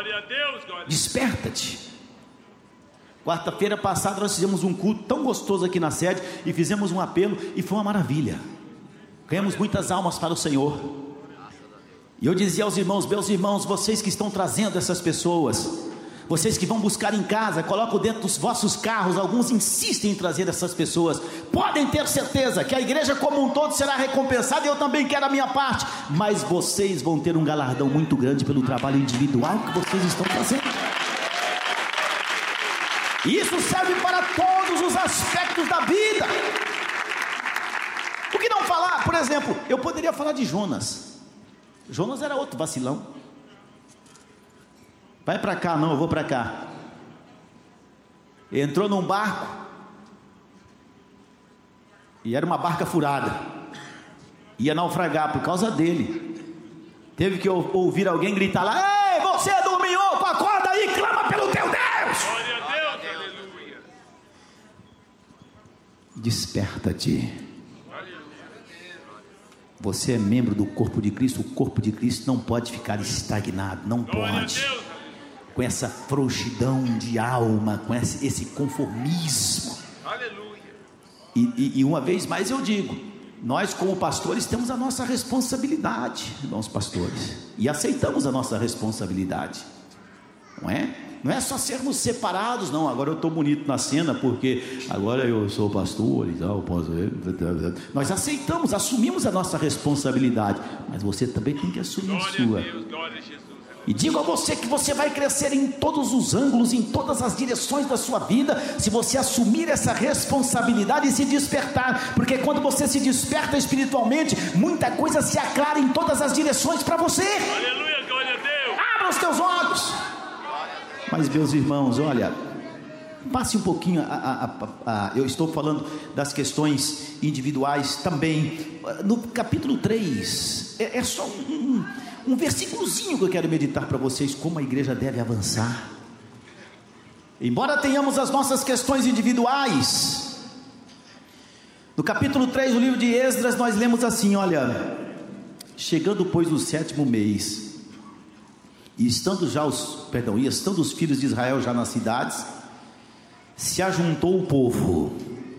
Glória a Deus, glória a Deus. Desperta-te. Quarta-feira passada nós fizemos um culto tão gostoso aqui na sede e fizemos um apelo e foi uma maravilha. Ganhamos muitas almas para o Senhor. E eu dizia aos irmãos, meus irmãos, vocês que estão trazendo essas pessoas, vocês que vão buscar em casa, colocam dentro dos vossos carros, alguns insistem em trazer essas pessoas, podem ter certeza que a igreja como um todo será recompensada, e eu também quero a minha parte, mas vocês vão ter um galardão muito grande pelo trabalho individual que vocês estão fazendo. Isso serve para todos os aspectos da vida. O que não falar? Por exemplo, eu poderia falar de Jonas. Jonas era outro vacilão. Vai para cá, não, eu vou para cá. Entrou num barco e era uma barca furada, ia naufragar por causa dele. Teve que ouvir alguém gritar lá: ei, você é do minhoco, acorda aí, clama pelo teu Deus. Glória a Deus, aleluia. Desperta-te. Você é membro do corpo de Cristo. O corpo de Cristo não pode ficar estagnado, não pode, com essa frouxidão de alma, com esse conformismo. Aleluia. E uma vez mais eu digo, nós como pastores temos a nossa responsabilidade, irmãos pastores, e aceitamos a nossa responsabilidade, não é? Não é só sermos separados, não. Agora eu estou bonito na cena porque agora eu sou pastor e tal, nós aceitamos, assumimos a nossa responsabilidade, mas você também tem que assumir a sua. Glória a Deus, glória a Jesus. E digo a você que você vai crescer em todos os ângulos, em todas as direções da sua vida, se você assumir essa responsabilidade e se despertar, porque quando você se desperta espiritualmente, muita coisa se aclara em todas as direções para você. Aleluia, glória a Deus. Abra os teus olhos. Mas meus irmãos, olha, passe um pouquinho, eu estou falando das questões individuais também, no capítulo 3, é só um versículozinho que eu quero meditar para vocês, como a igreja deve avançar. Embora tenhamos as nossas questões individuais, no capítulo 3 do livro de Esdras, nós lemos assim, olha: chegando pois o 7º mês, e estando os filhos de Israel já nas cidades, se ajuntou o povo.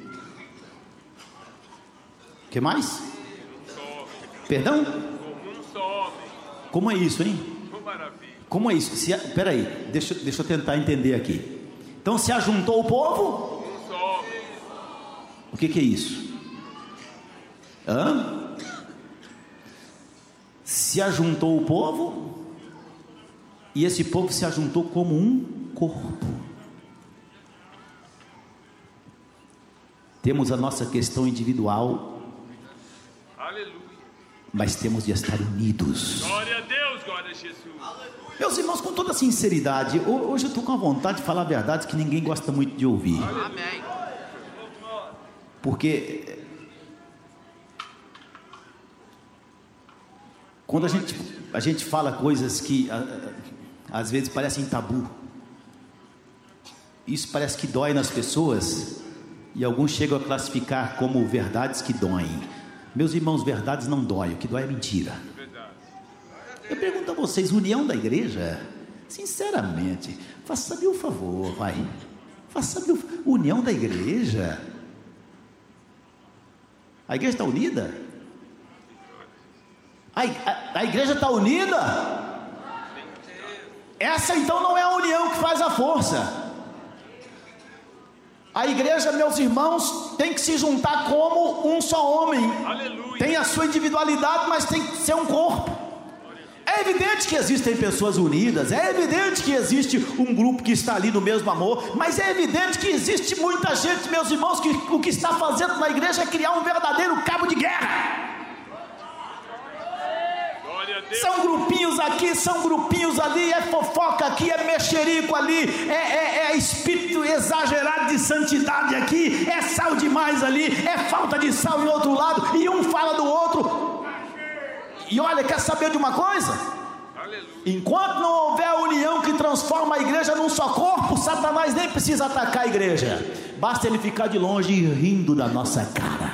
O que mais? Perdão? Como é isso, hein? Como é isso? Espera aí, deixa eu tentar entender aqui. Então se ajuntou o povo? O que é isso? Se ajuntou o povo, e esse povo se ajuntou como um corpo. Temos a nossa questão individual, Aleluia. mas temos de estar unidos. Glória a Deus, glória a Jesus. Meus irmãos, com toda sinceridade, hoje eu estou com a vontade de falar verdades que ninguém gosta muito de ouvir. Amém. Porque quando a gente fala coisas que às vezes parecem tabu, isso parece que dói nas pessoas, e alguns chegam a classificar como verdades que doem. Meus irmãos, verdades não doem, o que dói é mentira. Eu pergunto a vocês, união da igreja? Sinceramente, faça-me o favor, vai. Faça-me união da igreja. A igreja está unida? A igreja está unida? Essa então não é a união que faz a força. A igreja, meus irmãos, tem que se juntar como um só homem. Aleluia. Tem a sua individualidade, mas tem que ser um corpo. É evidente que existem pessoas unidas, é evidente que existe um grupo que está ali no mesmo amor, mas é evidente que existe muita gente, meus irmãos, que o que está fazendo na igreja é criar um verdadeiro cabo de guerra. São grupinhos aqui, são grupinhos ali, é fofoca aqui, é mexerico ali, é espírito exagerado de santidade aqui, é sal demais ali, é falta de sal em outro lado, e um fala do outro. E olha, quer saber de uma coisa? Enquanto não houver a união que transforma a igreja num só corpo, Satanás nem precisa atacar a igreja, basta ele ficar de longe rindo da nossa cara.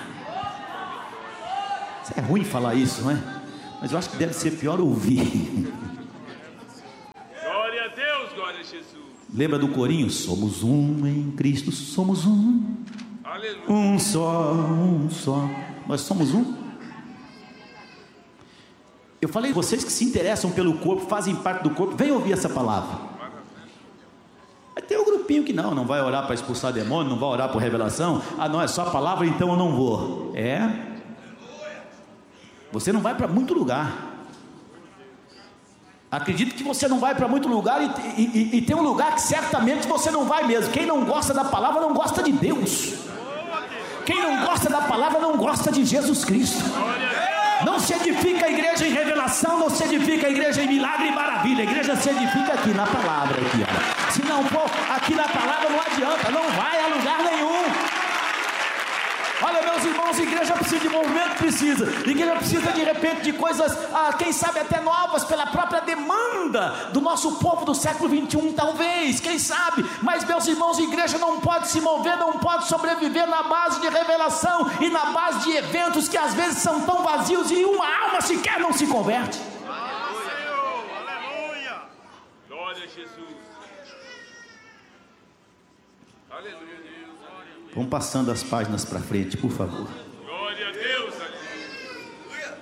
É ruim falar isso, não é? Mas eu acho que deve ser pior ouvir. Glória Glória a Deus, glória a Jesus. Lembra do corinho? Somos um em Cristo, somos um. Aleluia. Um só, um só. Nós somos um. Eu falei, vocês que se interessam pelo corpo, fazem parte do corpo, venham ouvir essa palavra. Aí tem um grupinho que não vai orar para expulsar demônio, não vai orar por revelação. Ah, não, é só a palavra, então eu não vou. Você não vai para muito lugar. Acredito que você não vai para muito lugar e tem um lugar que certamente você não vai mesmo. Quem não gosta da palavra não gosta de Deus. Quem não gosta da palavra não gosta de Jesus Cristo. Não se edifica a igreja em revelação, não se edifica a igreja em milagre e maravilha. A igreja se edifica aqui na palavra. Se não for aqui na palavra, não adianta, não vai a lugar nenhum. Olha, meus irmãos, a igreja precisa de movimento, precisa. A igreja precisa de repente de coisas, quem sabe até novas, pela própria demanda do nosso povo do século 21, talvez, quem sabe. Mas, meus irmãos, a igreja não pode se mover, não pode sobreviver na base de revelação e na base de eventos que às vezes são tão vazios e uma alma sequer não se converte. Aleluia. Glória a Jesus. Aleluia, Deus. Vamos passando as páginas para frente, por favor. Glória a Deus. Aleluia.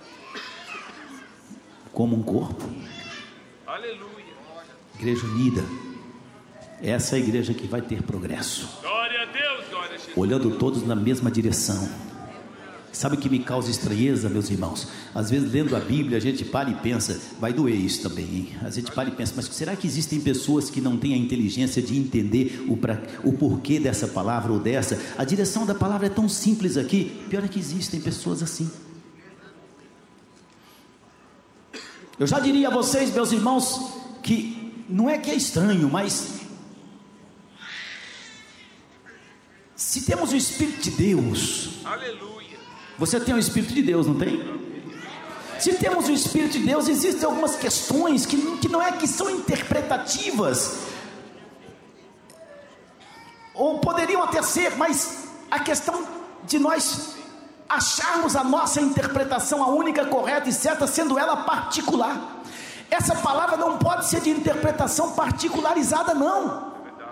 Como um corpo. Aleluia. Igreja unida. Essa é a igreja que vai ter progresso. Glória a Deus, glória a Jesus. Olhando todos na mesma direção. Sabe o que me causa estranheza, meus irmãos? Às vezes lendo a Bíblia a gente para e pensa, vai doer isso também, hein? A gente para e pensa, mas será que existem pessoas que não têm a inteligência de entender o porquê dessa palavra ou dessa? A direção da palavra é tão simples aqui. Pior é que existem pessoas assim. Eu já diria a vocês, meus irmãos, que não é que é estranho, mas se temos o Espírito de Deus, Aleluia. você tem o Espírito de Deus, não tem? Se temos o Espírito de Deus, existem algumas questões que não é que são interpretativas, ou poderiam até ser, mas a questão de nós acharmos a nossa interpretação a única correta e certa, sendo ela particular. Essa palavra não pode ser de interpretação particularizada, não.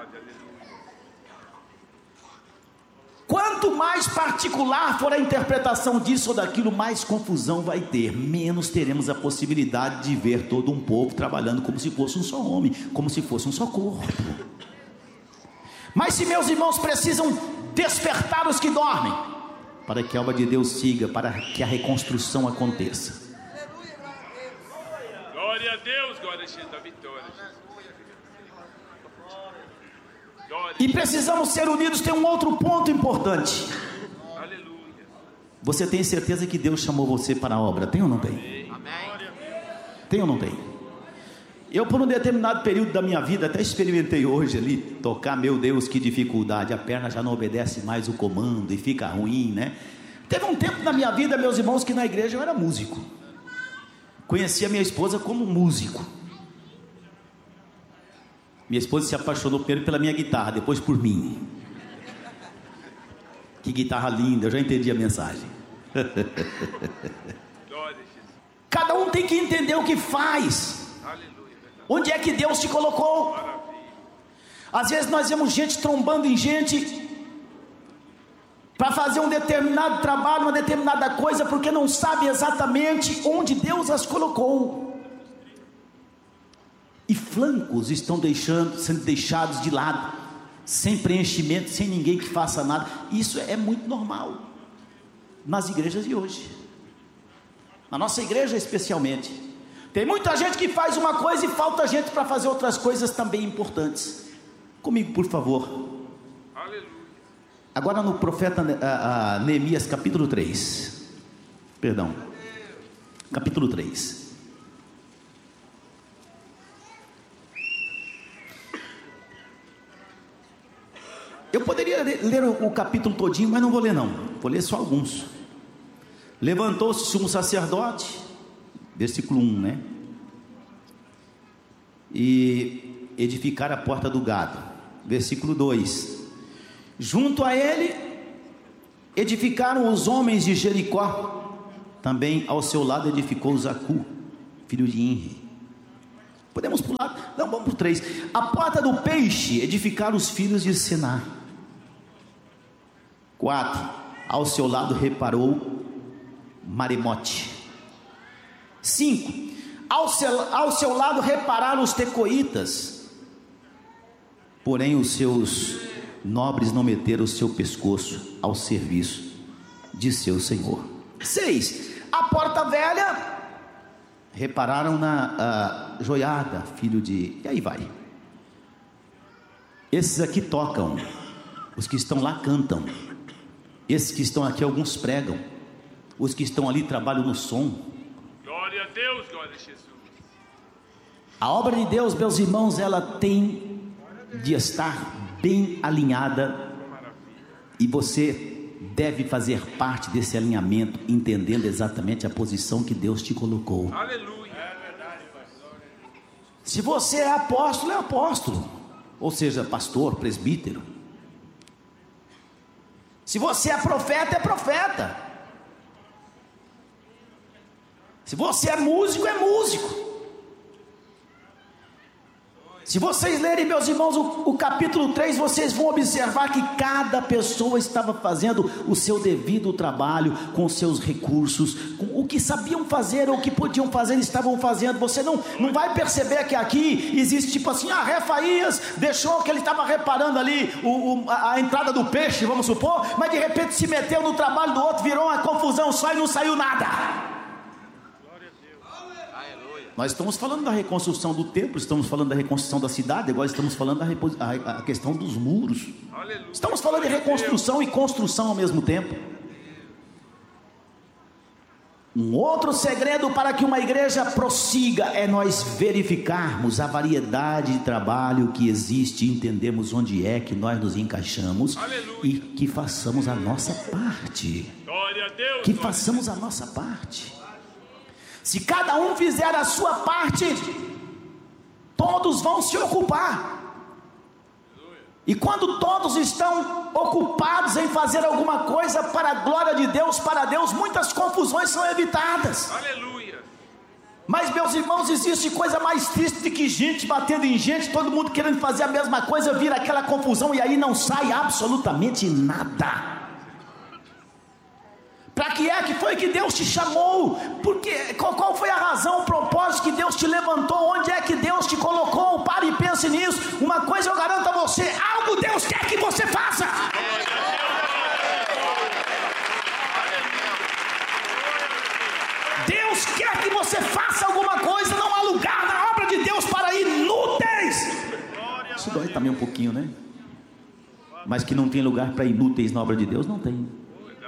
Quanto mais particular for a interpretação disso ou daquilo, mais confusão vai ter, menos teremos a possibilidade de ver todo um povo trabalhando como se fosse um só homem, como se fosse um só corpo. Mas se meus irmãos precisam despertar os que dormem, para que a obra de Deus siga, para que a reconstrução aconteça. Glória a Deus, glória a Jesus da vitória. E precisamos ser unidos. Tem um outro ponto importante. Aleluia. Você tem certeza que Deus chamou você para a obra? Tem ou não tem? Amém. Tem ou não tem? Eu por um determinado período da minha vida até experimentei hoje ali tocar, meu Deus, que dificuldade, a perna já não obedece mais o comando e fica ruim, né? Teve um tempo na minha vida, meus irmãos, que na igreja eu era músico. Conheci a minha esposa como músico. Minha esposa se apaixonou primeiro pela minha guitarra, depois por mim. Que guitarra linda, eu já entendi a mensagem. Cada um tem que entender o que faz. Onde é que Deus te colocou? Às vezes nós vemos gente trombando em gente para fazer um determinado trabalho, uma determinada coisa, porque não sabe exatamente onde Deus as colocou. E flancos estão sendo deixados de lado, sem preenchimento, sem ninguém que faça nada. Isso é muito normal nas igrejas de hoje, na nossa igreja especialmente. Tem muita gente que faz uma coisa e falta gente para fazer outras coisas também importantes. Comigo, por favor. Aleluia. Agora no profeta Neemias capítulo 3. Perdão. Capítulo 3. Eu poderia ler o capítulo todinho, mas não vou ler não. Vou ler só alguns. Levantou-se o sumo sacerdote, versículo 1, né? E edificar a porta do gado. Versículo 2. Junto a ele edificaram os homens de Jericó. Também ao seu lado edificou Zacu, filho de Inri. Podemos pular? Não, vamos para o 3. A porta do peixe, edificar os filhos de Sená. 4. Ao seu lado reparou Maremote. 5. Ao seu lado repararam os tecoitas, porém os seus nobres não meteram o seu pescoço ao serviço de seu senhor. 6. A porta velha, repararam na Joiada, filho de... E aí vai. Esses aqui tocam, os que estão lá cantam, esses que estão aqui, alguns pregam, os que estão ali trabalham no som. Glória a Deus, glória a Jesus. A obra de Deus, meus irmãos, ela tem de estar bem alinhada, e você deve fazer parte desse alinhamento, entendendo exatamente a posição que Deus te colocou. Aleluia. É verdade, pastor. Se você é apóstolo, ou seja, pastor, presbítero. Se você é profeta, é profeta. Se você é músico, é músico. Se vocês lerem, meus irmãos, o capítulo 3, vocês vão observar que cada pessoa estava fazendo o seu devido trabalho, com seus recursos, com o que sabiam fazer, ou o que podiam fazer, eles estavam fazendo. Você não vai perceber que aqui existe tipo assim, Refaías deixou que ele estava reparando ali a entrada do peixe, vamos supor, mas de repente se meteu no trabalho do outro, virou uma confusão só e não saiu nada. Nós estamos falando da reconstrução do templo, estamos falando da reconstrução da cidade, agora estamos falando da questão dos muros. Aleluia. Estamos falando de reconstrução e construção ao mesmo tempo. Um outro segredo para que uma igreja prossiga é nós verificarmos a variedade de trabalho que existe, entendemos onde é que nós nos encaixamos. Aleluia. E que façamos a nossa parte. Glória a Deus. Que façamos a nossa parte. Se cada um fizer a sua parte, todos vão se ocupar. E quando todos estão ocupados em fazer alguma coisa para a glória de Deus, para Deus, muitas confusões são evitadas. Aleluia. Mas, meus irmãos, existe coisa mais triste do que gente batendo em gente, todo mundo querendo fazer a mesma coisa, vira aquela confusão e aí não sai absolutamente nada. Para que é que foi que Deus te chamou? Porque qual foi a razão, o propósito que Deus te levantou? Onde é que Deus te colocou? Pare e pense nisso. Uma coisa eu garanto a você: algo Deus quer que você faça. Deus quer que você faça alguma coisa. Não há lugar na obra de Deus para inúteis. Isso dói também um pouquinho, né? Mas que não tem lugar para inúteis na obra de Deus, não tem.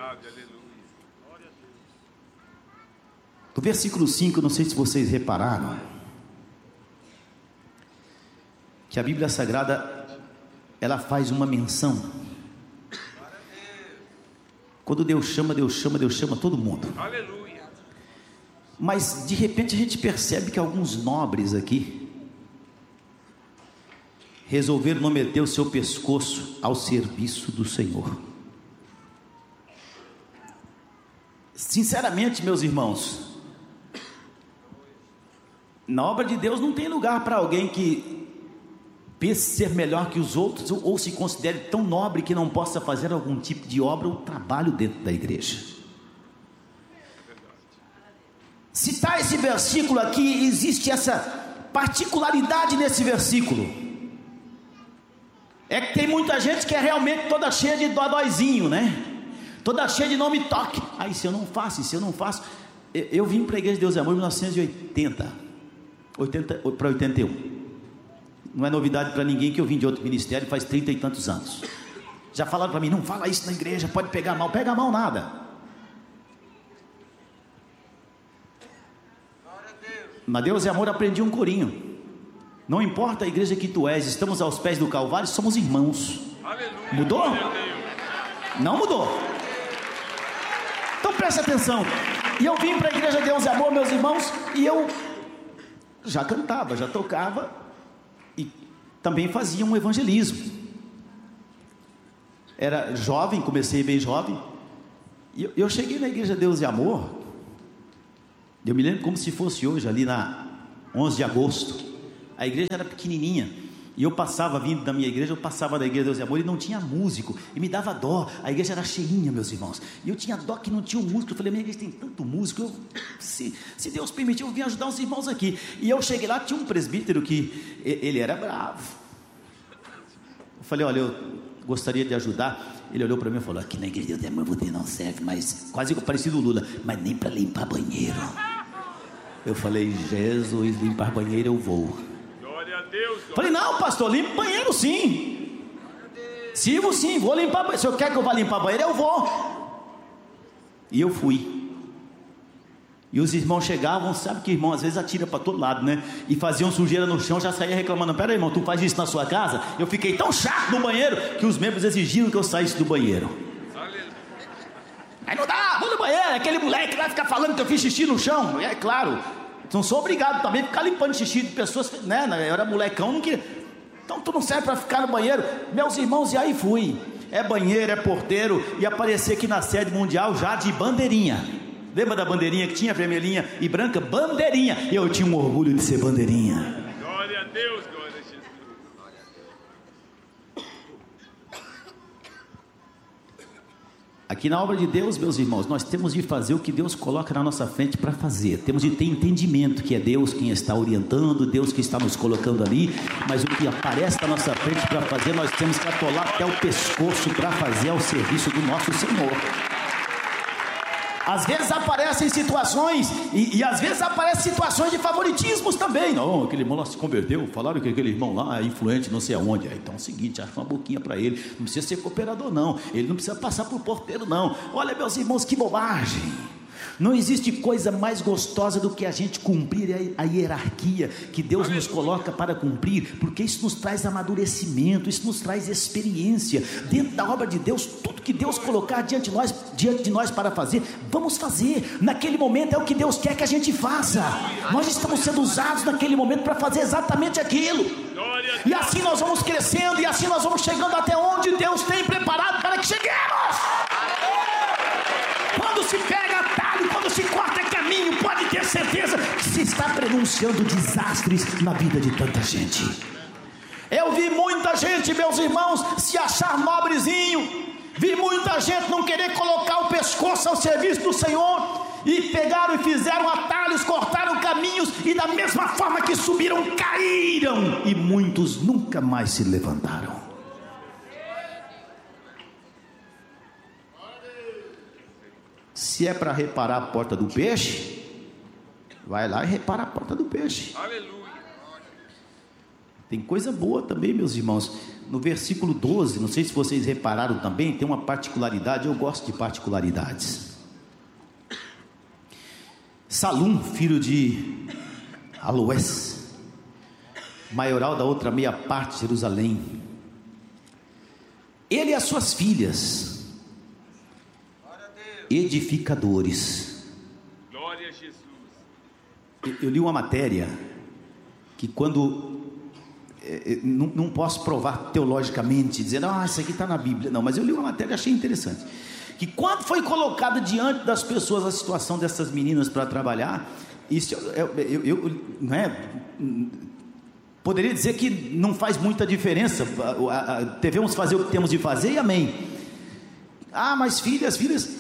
Do versículo 5, não sei se vocês repararam, que a Bíblia Sagrada, ela faz uma menção. Quando Deus chama todo mundo. Aleluia. Mas de repente a gente percebe que alguns nobres aqui resolveram não meter o seu pescoço ao serviço do Senhor. Sinceramente, meus irmãos, na obra de Deus não tem lugar para alguém que pense ser melhor que os outros, ou se considere tão nobre que não possa fazer algum tipo de obra ou trabalho dentro da igreja. Citar esse versículo aqui, existe essa particularidade nesse versículo, é que tem muita gente que é realmente toda cheia de dodóizinho, né? Toda cheia de nome toque. Aí se eu não faço. Eu vim para a Igreja de Deus e Amor em 1980 para 81. Não é novidade para ninguém que eu vim de outro ministério faz 30 e tantos anos. Já falaram para mim: não fala isso na igreja, pode pegar mal. Pega mal nada. Mas Deus e Amor, aprendi um corinho: não importa a igreja que tu és, estamos aos pés do Calvário, somos irmãos. Aleluia. Mudou? Não mudou. Então preste atenção. E eu vim para a Igreja de Deus e Amor, meus irmãos, e eu já cantava, já tocava e também fazia um evangelismo. Era jovem, comecei bem jovem, e eu cheguei na Igreja de Deus e Amor. Eu me lembro como se fosse hoje, ali na 11 de agosto, A igreja era pequenininha. E eu passava, vindo da minha igreja, eu passava da igreja Deus e Amor e não tinha músico, e me dava dó. A igreja era cheinha, meus irmãos, e eu tinha dó que não tinha um músico. Eu falei, minha igreja tem tanto músico, se Deus permitir, eu vim ajudar os irmãos aqui. E eu cheguei lá, tinha um presbítero que ele era bravo. Eu falei, olha, eu gostaria de ajudar. Ele olhou para mim e falou, aqui na igreja Deus e Amor você não serve, mas quase parecido o Lula, mas nem para limpar banheiro. Eu falei, Jesus, limpar banheiro eu vou. Falei, não, pastor, limpa banheiro sim. Sirvo sim, vou limpar banheiro. Se eu quer que eu vá limpar banheiro, eu vou. E eu fui. E os irmãos chegavam, sabe que irmão às vezes atira para todo lado, né? E faziam sujeira no chão, já saía reclamando. Pera aí, irmão, tu faz isso na sua casa? Eu fiquei tão chato no banheiro que os membros exigiram que eu saísse do banheiro. Aí não dá, vou no banheiro. Aquele moleque vai ficar falando que eu fiz xixi no chão. É claro. Não sou obrigado também a ficar limpando xixi de pessoas, né? Eu era molecão, não queria. Então tu não serve para ficar no banheiro. Meus irmãos, e aí fui. É banheiro, é porteiro. E apareci aqui na sede mundial já de bandeirinha. Lembra da bandeirinha que tinha vermelhinha e branca? Bandeirinha. Eu tinha um orgulho de ser bandeirinha. Glória a Deus, glória a Jesus. Aqui na obra de Deus, meus irmãos, nós temos de fazer o que Deus coloca na nossa frente para fazer. Temos de ter entendimento que é Deus quem está orientando, Deus que está nos colocando ali, mas o que aparece na nossa frente para fazer, nós temos que atolar até o pescoço para fazer ao serviço do nosso Senhor. Às vezes aparecem situações, e às vezes aparecem situações de favoritismos também. Não, aquele irmão lá se converteu, falaram que aquele irmão lá é influente não sei aonde. Então é o seguinte, acha uma boquinha para ele, não precisa ser cooperador não, ele não precisa passar por porteiro não. Olha, meus irmãos, que bobagem. Não existe coisa mais gostosa do que a gente cumprir a hierarquia que Deus nos coloca para cumprir, porque isso nos traz amadurecimento, isso nos traz experiência. Dentro da obra de Deus, tudo que Deus colocar diante de nós para fazer, vamos fazer. Naquele momento é o que Deus quer que a gente faça. Nós estamos sendo usados naquele momento para fazer exatamente aquilo. E assim nós vamos crescendo, e assim nós vamos chegando até onde Deus tem preparado para que cheguemos. Quando se pega atalho, quando se corta caminho, pode ter certeza que se está prenunciando desastres na vida de tanta gente. Eu vi muita gente, meus irmãos, se achar nobrezinho. Vi muita gente não querer colocar o pescoço ao serviço do Senhor, e pegaram e fizeram atalhos, cortaram caminhos, e da mesma forma que subiram, caíram, e muitos nunca mais se levantaram. Se é para reparar a porta do peixe, vai lá e repara a porta do peixe. Aleluia. Tem coisa boa também, meus irmãos. No versículo 12, não sei se vocês repararam também, tem uma particularidade. Eu gosto de particularidades. Salum, filho de Aloés, maioral da outra meia parte de Jerusalém, ele e as suas filhas, edificadores. Glória a Jesus. Eu li uma matéria que quando não posso provar teologicamente, dizendo, isso aqui está na Bíblia, não, mas eu li uma matéria e achei interessante, que quando foi colocada diante das pessoas a situação dessas meninas para trabalhar, isso não é, poderia dizer que não faz muita diferença, devemos fazer o que temos de fazer, e amém. Mas filhas,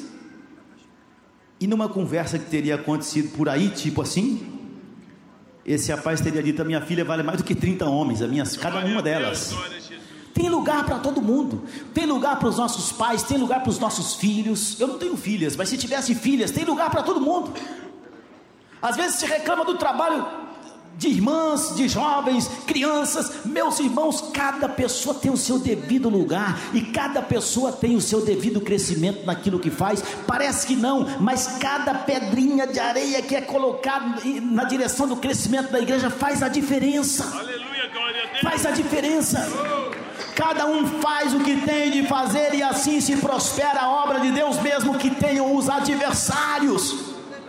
e numa conversa que teria acontecido por aí, tipo assim, esse rapaz teria dito, a minha filha vale mais do que 30 homens, cada uma delas. Tem lugar para todo mundo, tem lugar para os nossos pais, tem lugar para os nossos filhos. Eu não tenho filhas, mas se tivesse filhas, tem lugar para todo mundo. Às vezes se reclama do trabalho de irmãs, de jovens, crianças. Meus irmãos, cada pessoa tem o seu devido lugar, e cada pessoa tem o seu devido crescimento naquilo que faz. Parece que não, mas cada pedrinha de areia que é colocada na direção do crescimento da igreja faz a diferença. Aleluia, glória a Deus. Faz a diferença. Cada um faz o que tem de fazer, e assim se prospera a obra de Deus, mesmo que tenham os adversários.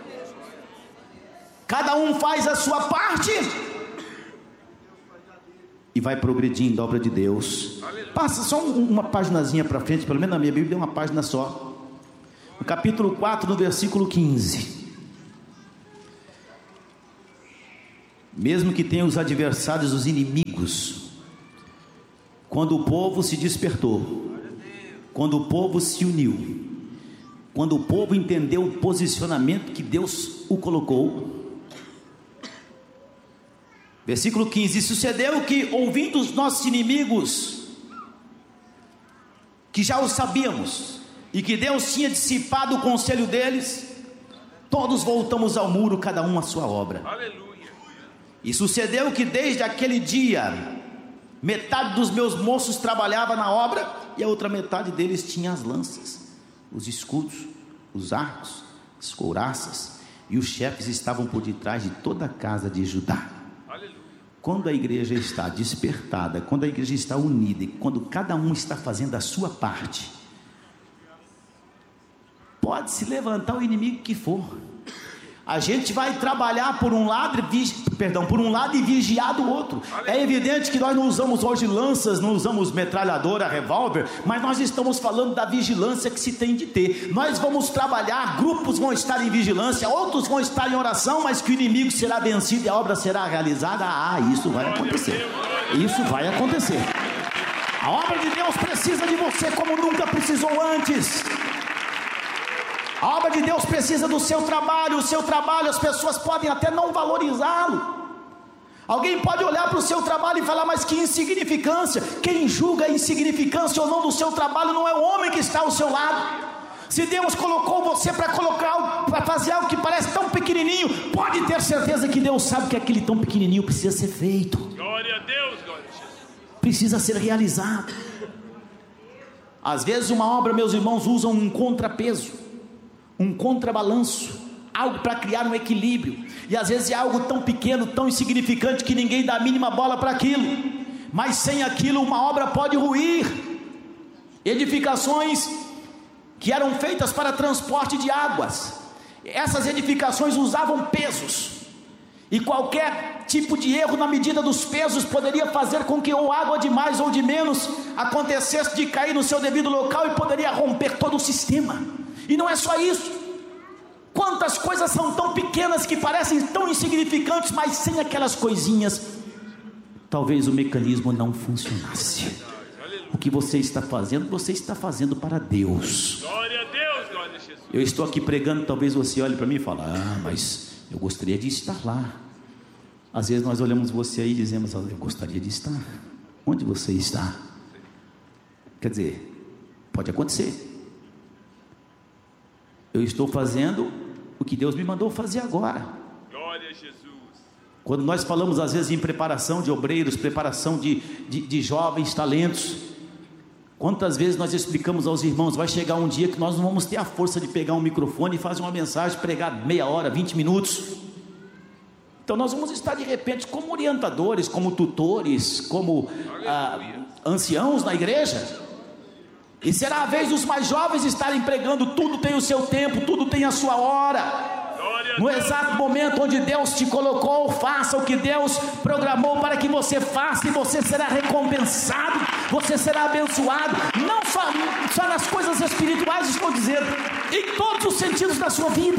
Cada um faz a sua parte e vai progredindo a obra de Deus. Passa só uma paginazinha para frente, pelo menos na minha Bíblia é uma página só. No capítulo 4, no versículo 15. mesmo que tenha os adversários, os inimigos, quando o povo se despertou, quando o povo se uniu, quando o povo entendeu o posicionamento que Deus o colocou. Versículo 15: e sucedeu que, ouvindo os nossos inimigos, que já o sabíamos, e que Deus tinha dissipado o conselho deles, todos voltamos ao muro, cada um à sua obra. Aleluia. E sucedeu que desde aquele dia, metade dos meus moços trabalhava na obra, e a outra metade deles tinha as lanças, os escudos, os arcos, as couraças, e os chefes estavam por detrás de toda a casa de Judá. Aleluia. Quando a igreja está despertada, quando a igreja está unida, e quando cada um está fazendo a sua parte, pode se levantar o inimigo que for. A gente vai trabalhar por um lado e vigiar do outro. É evidente que nós não usamos hoje lanças, não usamos metralhadora, revólver, mas nós estamos falando da vigilância que se tem de ter. Nós vamos trabalhar, grupos vão estar em vigilância, outros vão estar em oração, mas que o inimigo será vencido e a obra será realizada. Isso vai acontecer. Isso vai acontecer. A obra de Deus precisa de você como nunca precisou antes. A obra de Deus precisa do seu trabalho. O seu trabalho, as pessoas podem até não valorizá-lo. Alguém pode olhar para o seu trabalho e falar: mas que insignificância. Quem julga a insignificância ou não do seu trabalho não é o homem que está ao seu lado. Se Deus colocou você para fazer algo que parece tão pequenininho, pode ter certeza que Deus sabe que aquele tão pequenininho precisa ser feito. Glória a Deus, glória a Jesus. Precisa ser realizado. Às vezes uma obra, meus irmãos, usam um contrapeso, um contrabalanço, algo para criar um equilíbrio, e às vezes é algo tão pequeno, tão insignificante, que ninguém dá a mínima bola para aquilo, mas sem aquilo uma obra pode ruir. Edificações que eram feitas para transporte de águas, essas edificações usavam pesos, e qualquer tipo de erro na medida dos pesos poderia fazer com que ou água de mais ou de menos acontecesse de cair no seu devido local, e poderia romper todo o sistema. E não é só isso. Quantas coisas são tão pequenas que parecem tão insignificantes, mas sem aquelas coisinhas, talvez o mecanismo não funcionasse. O que você está fazendo para Deus. Glória a Deus, glória a Jesus. Eu estou aqui pregando, talvez você olhe para mim e fale: mas eu gostaria de estar lá. Às vezes nós olhamos você aí e dizemos: eu gostaria de estar. Onde você está? Quer dizer, pode acontecer. Eu estou fazendo o que Deus me mandou fazer agora. Glória a Jesus. Quando nós falamos às vezes em preparação de obreiros, preparação de jovens talentos, quantas vezes nós explicamos aos irmãos: vai chegar um dia que nós não vamos ter a força de pegar um microfone e fazer uma mensagem, pregar meia hora, 20 minutos. Então nós vamos estar de repente como orientadores, como tutores, como anciãos na igreja. E será a vez dos mais jovens estarem pregando. Tudo tem o seu tempo, tudo tem a sua hora. No exato momento onde Deus te colocou, faça o que Deus programou para que você faça, e você será recompensado, você será abençoado, não só nas coisas espirituais, estou dizendo, em todos os sentidos da sua vida.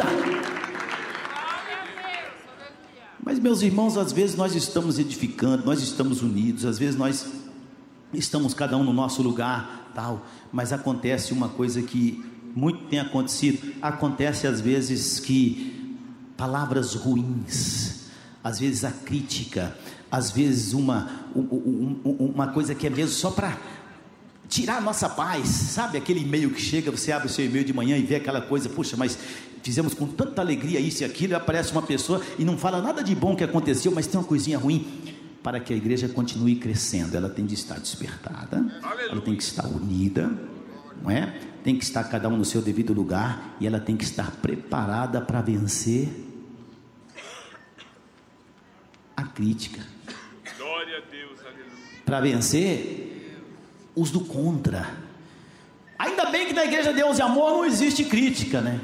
Mas, meus irmãos, às vezes nós estamos edificando, nós estamos unidos, às vezes nós estamos cada um no nosso lugar, tal, mas acontece uma coisa que muito tem acontecido. Acontece às vezes que palavras ruins, às vezes a crítica, às vezes uma coisa que é mesmo só para tirar a nossa paz, sabe? Aquele e-mail que chega, você abre o seu e-mail de manhã e vê aquela coisa: puxa, mas fizemos com tanta alegria isso e aquilo, e aparece uma pessoa e não fala nada de bom que aconteceu, mas tem uma coisinha ruim. Para que a igreja continue crescendo, ela tem de estar despertada, ela tem que estar unida, não é? Tem que estar cada um no seu devido lugar, e ela tem que estar preparada para vencer a crítica. Glória a Deus, aleluia. Para vencer os do contra. Ainda bem que na igreja Deus e Amor não existe crítica, né?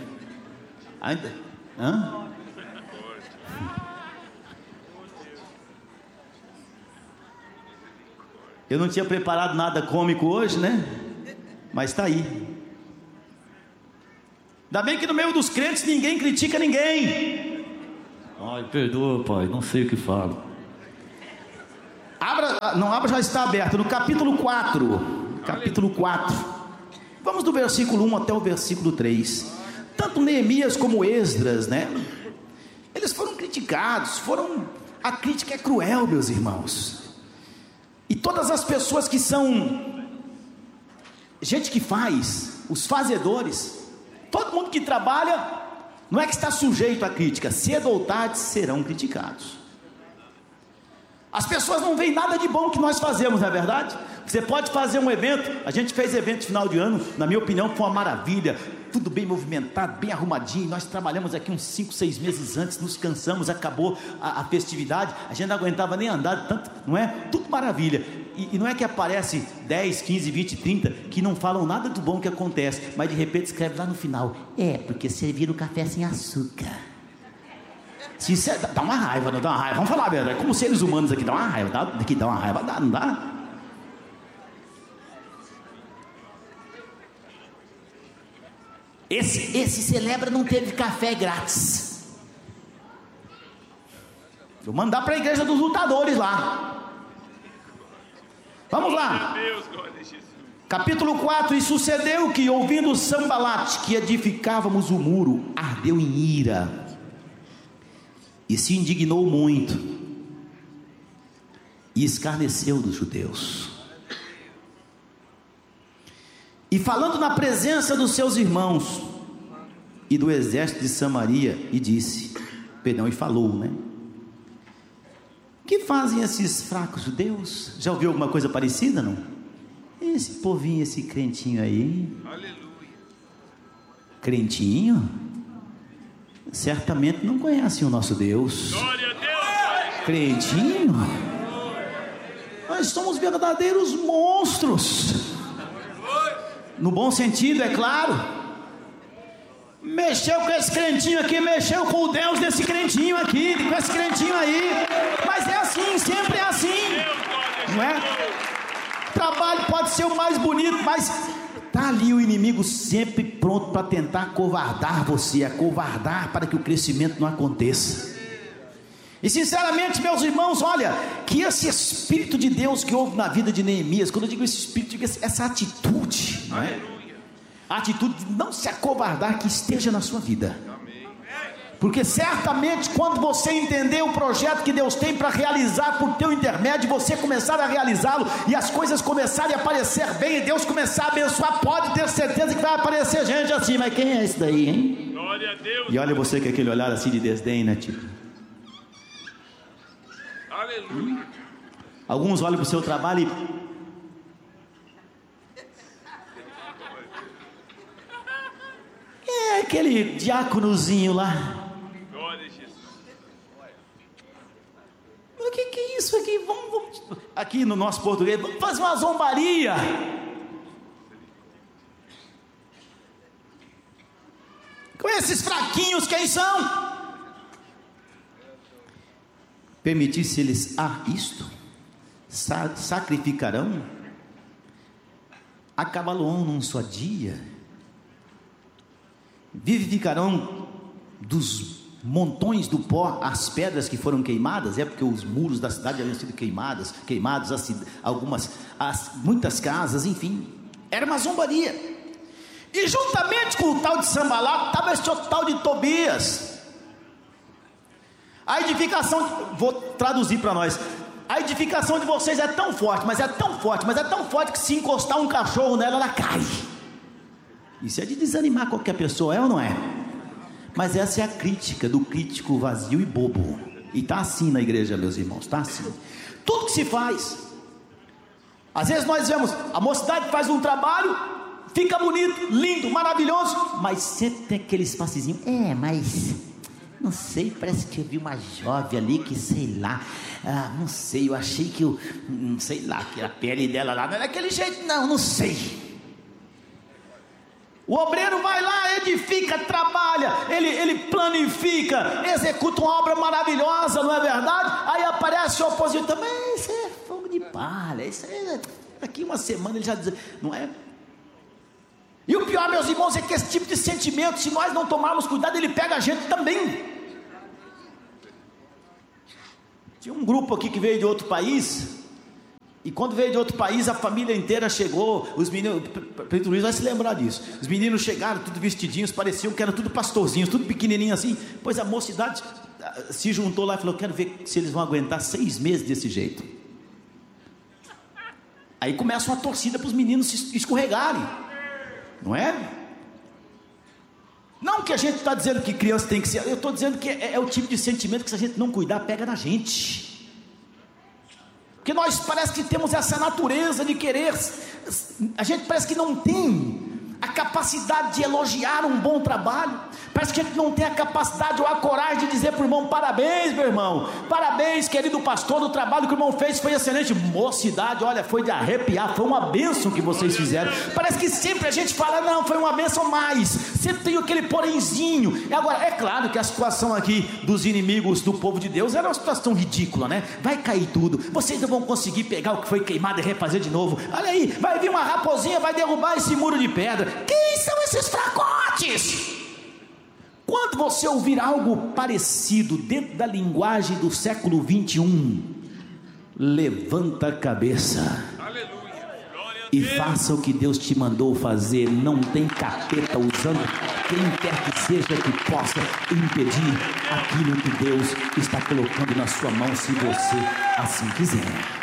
Eu não tinha preparado nada cômico hoje, né? Mas está aí. Ainda bem que no meio dos crentes ninguém critica ninguém. Ai, perdoa, pai, não sei o que falo. não abra, já está aberto, no capítulo 4. Capítulo 4. Vamos do versículo 1 até o versículo 3. Tanto Neemias como Esdras, né? Eles foram criticados, a crítica é cruel, meus irmãos. E todas as pessoas que são gente que faz, os fazedores, todo mundo que trabalha, não é que está sujeito à crítica, cedo ou tarde serão criticados. As pessoas não veem nada de bom que nós fazemos, não é verdade? Você pode fazer um evento, a gente fez evento de final de ano, na minha opinião foi uma maravilha, tudo bem movimentado, bem arrumadinho, nós trabalhamos aqui uns 5, 6 meses antes, nos cansamos, acabou a festividade, a gente não aguentava nem andar, tanto, não é? Tudo maravilha, e não é que aparece 10, 15, 20, 30, que não falam nada do bom que acontece, mas de repente escreve lá no final, porque serviram café sem açúcar. Sincero, dá uma raiva, não dá uma raiva, vamos falar a verdade, como seres humanos aqui, dá uma raiva, não dá? Esse celebra não teve café grátis. Vou mandar para a igreja dos lutadores lá. Vamos lá. Capítulo 4. E sucedeu que, ouvindo Sambalate que edificávamos o muro, ardeu em ira e se indignou muito e escarneceu dos judeus. E falando na presença dos seus irmãos e do exército de Samaria, e falou, né? Que fazem esses fracos judeus? Já ouviu alguma coisa parecida, não? Esse povinho, esse crentinho aí. Aleluia. Crentinho? Certamente não conhecem o nosso Deus. Glória a Deus. Crentinho? Nós somos verdadeiros monstros. No bom sentido, é claro. Mexeu com esse crentinho aqui, mexeu com o Deus desse crentinho aqui, com esse crentinho aí. Mas é assim, sempre é assim, não é? O trabalho pode ser o mais bonito, mas está ali o inimigo sempre pronto para tentar acovardar você, acovardar para que o crescimento não aconteça. E sinceramente, meus irmãos, olha, que esse Espírito de Deus que houve na vida de Neemias, quando eu digo esse Espírito, eu digo essa atitude, não é? A atitude de não se acovardar, que esteja na sua vida. Porque certamente quando você entender o projeto que Deus tem para realizar por teu intermédio, você começar a realizá-lo e as coisas começarem a aparecer bem e Deus começar a abençoar, pode ter certeza que vai aparecer gente assim, mas quem é esse daí, hein? Glória a Deus. E olha você com aquele olhar assim de desdém, né, tipo? Aleluia. Alguns olham para o seu trabalho e... aquele diáconozinho lá. Glória a Jesus. O que é isso aqui? Vamos, aqui no nosso português, vamos fazer uma zombaria. Com esses fraquinhos, quem são? Permitisse-lhes isto, sacrificarão, acabá-lo-ão num só dia, vivificarão dos montões do pó as pedras que foram queimadas, porque os muros da cidade haviam sido queimados, muitas casas, enfim, era uma zombaria. E juntamente com o tal de Sambalate estava esse tal de Tobias. A edificação, vou traduzir para nós, a edificação de vocês é tão forte, mas é tão forte que se encostar um cachorro nela, ela cai. Isso é de desanimar qualquer pessoa, é ou não é? Mas essa é a crítica do crítico vazio e bobo. E está assim na igreja, meus irmãos, está assim. Tudo que se faz, às vezes nós vemos, a mocidade faz um trabalho, fica bonito, lindo, maravilhoso, mas sempre tem aquele espaçozinho, mas... não sei, parece que eu vi uma jovem ali que, sei lá, não sei, eu achei que sei lá, que a pele dela lá não era daquele jeito, não sei. O obreiro vai lá, edifica, trabalha, ele planifica, executa uma obra maravilhosa, não é verdade? Aí aparece o opositor, mas isso é fogo de palha, isso é, daqui uma semana ele já diz, não é? E o pior, meus irmãos, é que esse tipo de sentimento, se nós não tomarmos cuidado, ele pega a gente também. Tinha um grupo aqui que veio de outro país, E quando veio de outro país, a família inteira chegou. Os meninos, o Pedro Luiz vai se lembrar disso. Os meninos chegaram, tudo vestidinhos, pareciam que eram tudo pastorzinhos, tudo pequenininho assim. Pois a mocidade se juntou lá e falou: quero ver se eles vão aguentar 6 meses desse jeito. Aí começa uma torcida para os meninos se escorregarem, não é? Não que a gente está dizendo que criança tem que ser. Eu estou dizendo que é o tipo de sentimento que, se a gente não cuidar, pega na gente. Porque nós parece que temos essa natureza de querer. A gente parece que não tem a capacidade de elogiar um bom trabalho. Parece que a gente não tem a capacidade ou a coragem de dizer para o irmão: parabéns, meu irmão, parabéns, querido pastor, do trabalho que o irmão fez foi excelente. Mocidade, olha, foi de arrepiar, foi uma bênção que vocês fizeram. Parece que sempre a gente fala: não, foi uma bênção, mais sempre tem aquele porémzinho. E agora, é claro que a situação aqui dos inimigos do povo de Deus era uma situação ridícula, né? Vai cair tudo, vocês não vão conseguir pegar o que foi queimado e refazer de novo. Olha aí, vai vir uma raposinha, vai derrubar esse muro de pedra. Quem são esses fracotes? Quando você ouvir algo parecido dentro da linguagem do século 21, levanta a cabeça. Aleluia. Glória a E Deus. faça o que Deus te mandou fazer. Não tem capeta usando quem quer que seja que possa impedir aquilo que Deus está colocando na sua mão, se você assim quiser.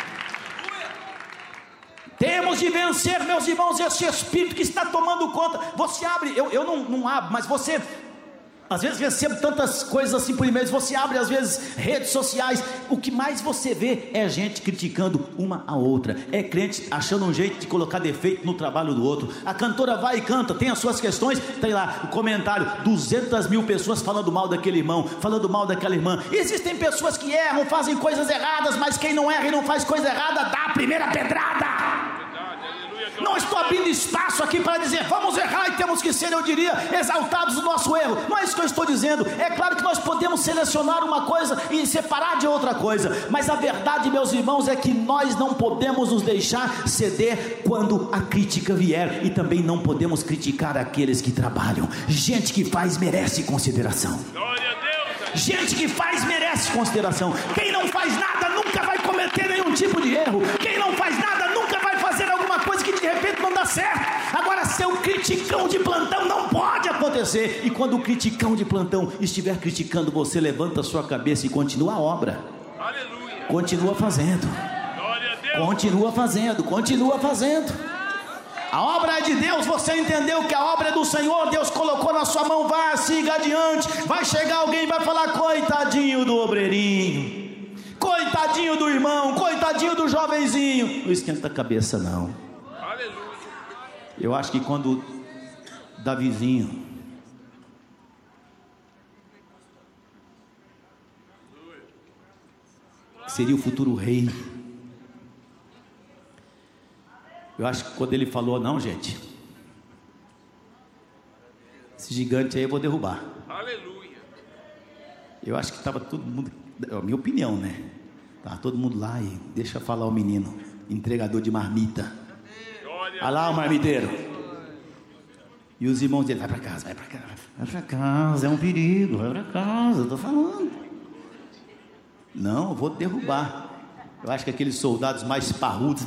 Temos de vencer, meus irmãos, esse espírito que está tomando conta. Você abre, eu não abro, mas você, às vezes recebo tantas coisas assim por e-mails. Você abre às vezes redes sociais, o que mais você vê é gente criticando uma a outra, é crente achando um jeito de colocar defeito no trabalho do outro. A cantora vai e canta, tem as suas questões, tem lá o comentário, 200 mil pessoas falando mal daquele irmão, falando mal daquela irmã. E existem pessoas que erram, fazem coisas erradas, mas quem não erra e não faz coisa errada, dá a primeira pedrada. Não estou abrindo espaço aqui para dizer vamos errar e temos que ser, eu diria, exaltados do nosso erro. Não é isso que eu estou dizendo. É claro que nós podemos selecionar uma coisa e separar de outra coisa, mas a verdade, meus irmãos, é que nós não podemos nos deixar ceder quando a crítica vier, e também não podemos criticar aqueles que trabalham. Gente que faz merece consideração. Glória a Deus. Gente que faz merece consideração. Quem não faz nada nunca vai cometer nenhum tipo de erro. Quem não faz nada nunca vai fazer alguma coisa que de repente não dá certo. Agora, ser um criticão de plantão não pode acontecer. E quando o criticão de plantão estiver criticando você, levanta a sua cabeça e continua a obra. Aleluia. Continua fazendo. Glória a Deus. Continua fazendo. Continua fazendo. A obra é de Deus, você entendeu que a obra é do Senhor, Deus colocou na sua mão, vá, siga adiante. Vai chegar alguém e vai falar: coitadinho do obreirinho, coitadinho do irmão, coitadinho do jovenzinho. Não esquenta a cabeça não. Aleluia. Eu acho que quando Davizinho seria o futuro rei, eu acho que quando ele falou: não, gente, esse gigante aí eu vou derrubar. Aleluia. Eu acho que estava todo mundo, é a minha opinião, né? Estava todo mundo lá e deixa falar o menino, entregador de marmita. Glória Olha lá o marmiteiro. E os irmãos dele: vai para casa, vai para casa, vai para casa, é um perigo, vai para casa, eu estou falando. Não, eu vou derrubar. Eu acho que aqueles soldados mais parrudos,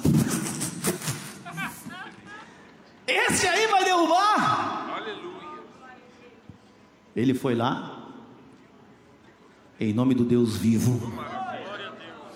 esse aí vai derrubar. Aleluia. Ele foi lá, em nome do Deus vivo, Glória a Deus.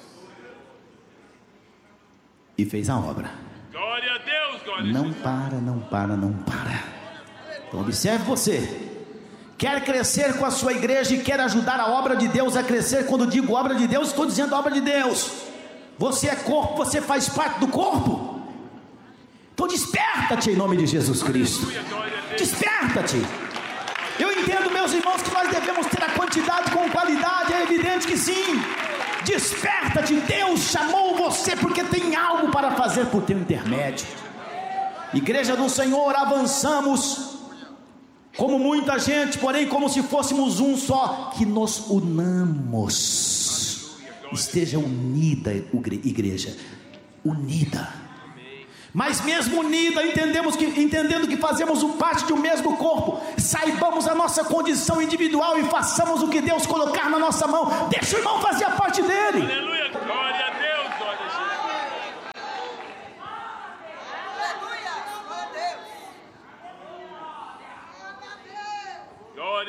e fez a obra. Glória a Deus. Glória a Deus. Não para, não para, não para. Então observe você. Quer crescer com a sua igreja e quer ajudar a obra de Deus a crescer. Quando digo obra de Deus, estou dizendo obra de Deus. Você é corpo, você faz parte do corpo. Então desperta-te em nome de Jesus Cristo. Glória a Deus. Desperta-te. Eu entendo, meus irmãos, que nós devemos ter a quantidade com qualidade. É evidente que sim. Desperta-te. Deus chamou você porque tem algo para fazer por teu intermédio. Igreja do Senhor, avançamos como muita gente, porém como se fôssemos um só. Que nos unamos. Esteja unida, igreja, unida. Mas mesmo unida, entendendo que fazemos parte de um mesmo corpo, saibamos a nossa condição individual e façamos o que Deus colocar na nossa mão. Deixa o irmão fazer a parte dele. Aleluia. Glória a Deus. Glória a Jesus.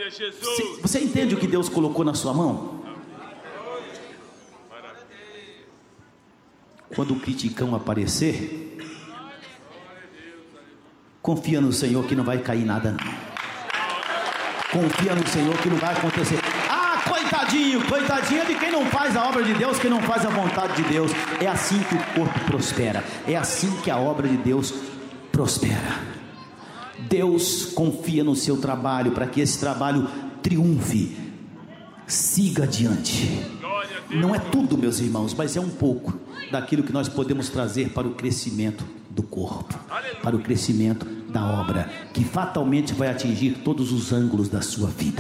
a Jesus. Você entende o que Deus colocou na sua mão? Quando o criticão aparecer, confia no Senhor que não vai cair nada não. Confia no Senhor que não vai acontecer. Ah, coitadinho de quem não faz a obra de Deus, quem não faz a vontade de Deus. É assim que o corpo prospera, é assim que a obra de Deus prospera. Deus confia no seu trabalho para que esse trabalho triunfe, siga adiante. Não é tudo, meus irmãos, mas é um pouco daquilo que nós podemos trazer para o crescimento do corpo, para o crescimento da obra, que fatalmente vai atingir todos os ângulos da sua vida.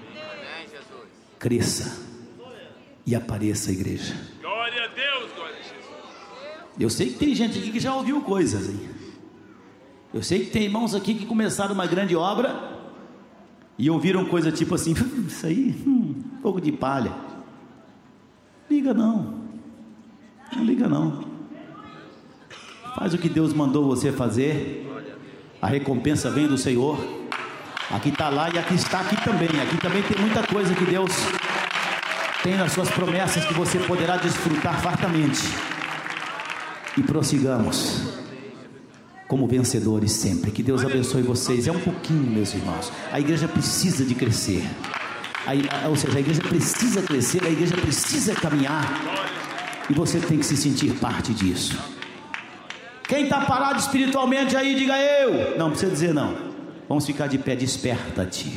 Cresça e apareça, igreja. Glória a Deus, glória a Jesus. Eu sei que tem gente aqui que já ouviu coisas, hein? Eu sei que tem irmãos aqui que começaram uma grande obra e ouviram coisa tipo assim: isso aí, fogo de palha. Liga não liga não. Faz o que Deus mandou você fazer, a recompensa vem do Senhor. Aqui está lá e aqui está aqui também tem muita coisa que Deus tem nas suas promessas que você poderá desfrutar fartamente. E prossigamos como vencedores sempre. Que Deus abençoe vocês. É um pouquinho, meus irmãos. A igreja precisa de crescer. Ou seja, a igreja precisa crescer, a igreja precisa caminhar. E você tem que se sentir parte disso. Quem está parado espiritualmente aí, diga eu. Não precisa dizer não. Vamos ficar de pé. Desperta-te.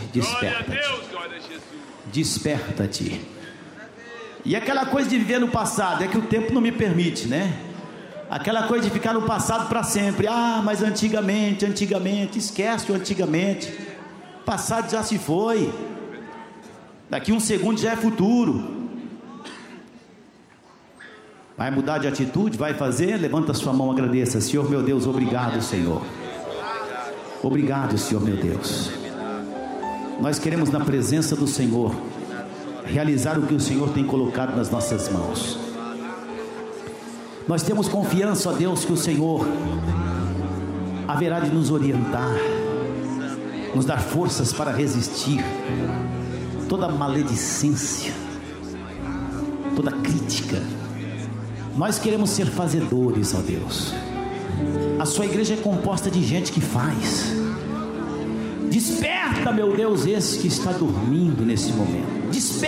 Desperta-te. E aquela coisa de viver no passado, é que o tempo não me permite, né? Aquela coisa de ficar no passado para sempre. Ah, mas antigamente, esquece o antigamente. Passado já se foi. Daqui um segundo já é futuro. Vai mudar de atitude? Vai fazer? Levanta sua mão, agradeça. Senhor meu Deus, obrigado, Senhor. Obrigado, Senhor meu Deus. Nós queremos, na presença do Senhor, realizar o que o Senhor tem colocado nas nossas mãos. Nós temos confiança, ó Deus, que o Senhor haverá de nos orientar, nos dar forças para resistir toda maledicência, toda crítica. Nós queremos ser fazedores, ó Deus. A sua igreja é composta de gente que faz. Desperta, meu Deus, esse que está dormindo nesse momento.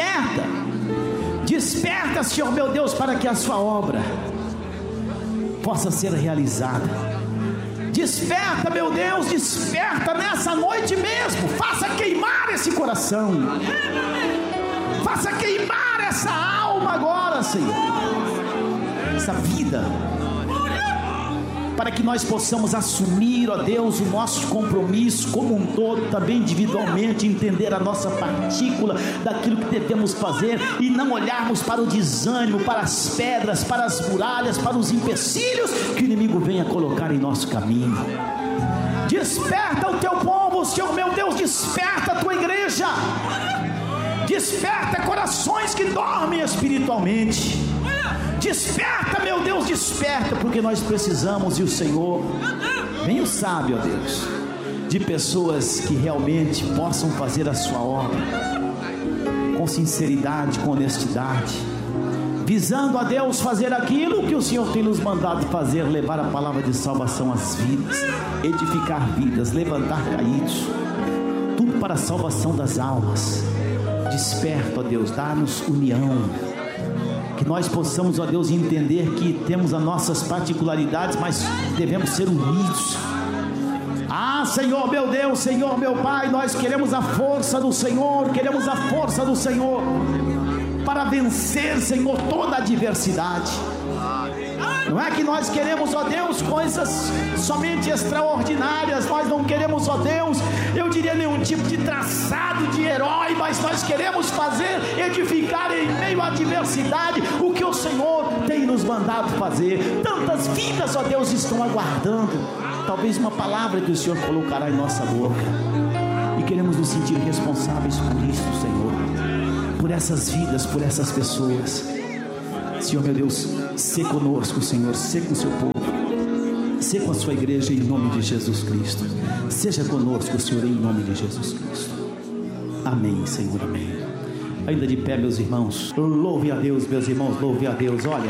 Desperta, Senhor meu Deus, para que a sua obra possa ser realizada. Desperta, meu Deus, desperta nessa noite mesmo. Faça queimar esse coração, faça queimar essa alma agora, Senhor, essa vida, para que nós possamos assumir, ó Deus, o nosso compromisso como um todo, também individualmente, entender a nossa partícula daquilo que devemos fazer e não olharmos para o desânimo, para as pedras, para as muralhas, para os empecilhos que o inimigo venha colocar em nosso caminho. Desperta o teu povo, Senhor meu Deus, desperta a tua igreja, desperta corações que dormem espiritualmente. Desperta, meu Deus, desperta, porque nós precisamos, e o Senhor bem o sabe, ó Deus, de pessoas que realmente possam fazer a sua obra com sinceridade, com honestidade, visando a Deus fazer aquilo que o Senhor tem nos mandado fazer, levar a palavra de salvação às vidas, edificar vidas, levantar caídos, tudo para a salvação das almas. Desperta, ó Deus, dá-nos união, que nós possamos, ó Deus, entender que temos as nossas particularidades, mas devemos ser unidos. Ah, Senhor meu Deus, Senhor meu Pai, nós queremos a força do Senhor, para vencer, Senhor, toda a adversidade. Não é que nós queremos, ó Deus, coisas somente extraordinárias. Nós não queremos, ó Deus, eu diria nenhum tipo de traçado de herói, mas nós queremos fazer, edificar em meio à adversidade o que o Senhor tem nos mandado fazer. Tantas vidas, ó Deus, estão aguardando talvez uma palavra que o Senhor colocará em nossa boca, e queremos nos sentir responsáveis por isso, Senhor, por essas vidas, por essas pessoas. Senhor meu Deus, sê conosco, Senhor, sê com o seu povo, sê com a sua igreja, em nome de Jesus Cristo. Seja conosco, Senhor, em nome de Jesus Cristo. Amém, Senhor, amém. Ainda de pé, meus irmãos, louve a Deus, meus irmãos, louve a Deus. Olha,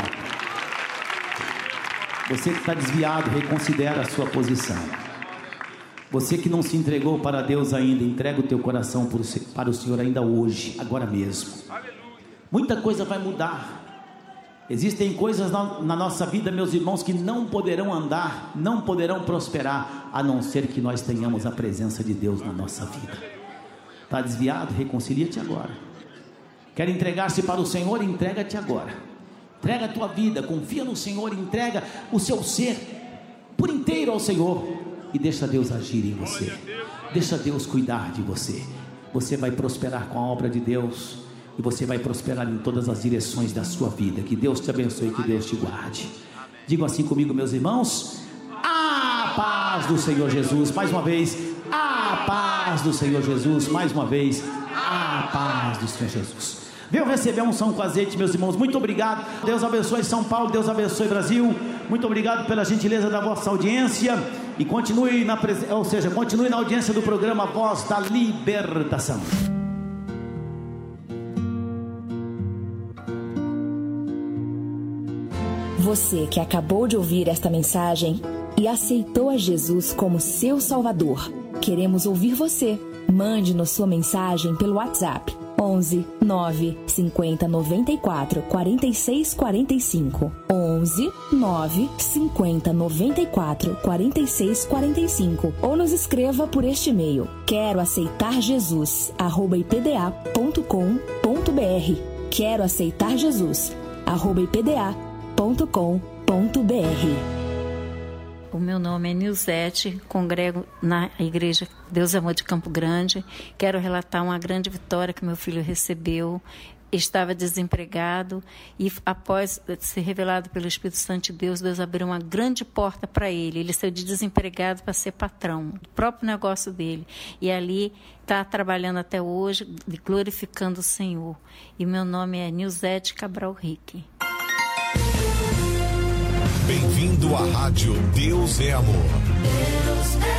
você que está desviado, reconsidera a sua posição. Você que não se entregou para Deus ainda, entrega o teu coração para o Senhor ainda hoje, agora mesmo. Muita coisa vai mudar. Existem coisas na nossa vida, meus irmãos, que não poderão andar, não poderão prosperar, a não ser que nós tenhamos a presença de Deus na nossa vida. Está desviado? Reconcilia-te agora. Quer entregar-se para o Senhor? Entrega-te agora. Entrega a tua vida, confia no Senhor, entrega o seu ser por inteiro ao Senhor e deixa Deus agir em você. Deixa Deus cuidar de você. Você vai prosperar com a obra de Deus. E você vai prosperar em todas as direções da sua vida. Que Deus te abençoe, que Deus te guarde. Digam assim comigo, meus irmãos: a paz do Senhor Jesus. Mais uma vez, a paz do Senhor Jesus. Mais uma vez, a paz do Senhor Jesus. Venham receber a unção com azeite, meus irmãos. Muito obrigado. Deus abençoe São Paulo, Deus abençoe Brasil. Muito obrigado pela gentileza da vossa audiência. E continue continue na audiência do programa Voz da Libertação. Você que acabou de ouvir esta mensagem e aceitou a Jesus como seu Salvador, queremos ouvir você. Mande-nos sua mensagem pelo WhatsApp 11 9 50 94 46 45 11 9 50 94 46 45 ou nos escreva por este e-mail: quero aceitar Jesus @ipda.com.br. quero aceitar Jesus @ipda.com.br. O meu nome é Nilzete, congrego na Igreja Deus Amor de Campo Grande. Quero relatar uma grande vitória que meu filho recebeu. Estava desempregado e, após ser revelado pelo Espírito Santo de Deus, Deus abriu uma grande porta para ele. Ele saiu de desempregado para ser patrão do próprio negócio dele. E ali está trabalhando até hoje, glorificando o Senhor. E meu nome é Nilzete Cabral Rique. Bem-vindo à Rádio Deus é Amor. Deus é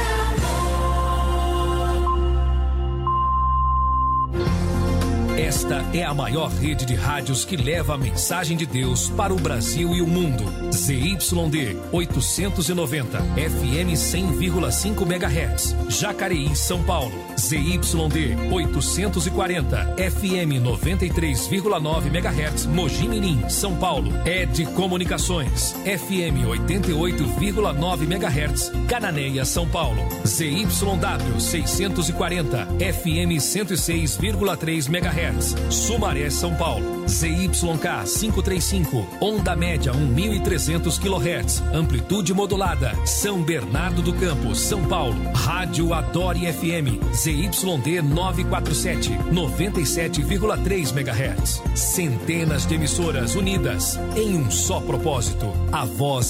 Esta é a maior rede de rádios que leva a mensagem de Deus para o Brasil e o mundo. ZYD 890, FM 100,5 MHz, Jacareí, São Paulo. ZYD 840, FM 93,9 MHz, Mogi Mirim, São Paulo. ED Comunicações, FM 88,9 MHz, Cananéia, São Paulo. ZYW 640, FM 106,3 MHz, Sumaré, São Paulo. ZYK 535, onda média 1.300 kHz, amplitude modulada, São Bernardo do Campo, São Paulo. Rádio Adore FM, ZYD 947, 97,3 MHz. Centenas de emissoras unidas em um só propósito: a voz